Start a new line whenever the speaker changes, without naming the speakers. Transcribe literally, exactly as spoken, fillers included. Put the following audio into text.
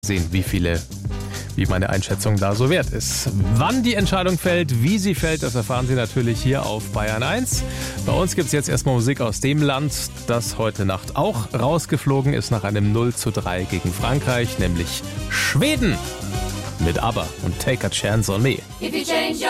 Sehen, wie viele, wie meine Einschätzung da so wert ist. Wann die Entscheidung fällt, wie sie fällt, das erfahren Sie natürlich hier auf Bayern eins. Bei uns gibt es jetzt erstmal Musik aus dem Land, das heute Nacht auch rausgeflogen ist nach einem null zu drei gegen Frankreich, nämlich Schweden. Mit ABBA und Take a Chance on Me.
If you change your